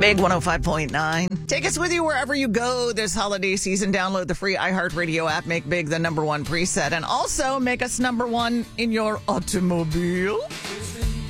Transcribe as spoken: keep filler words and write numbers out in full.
Big one oh five point nine. Take us with you wherever you go this holiday season. Download the free iHeartRadio app. Make Big the number one preset. And also make us number one in your automobile.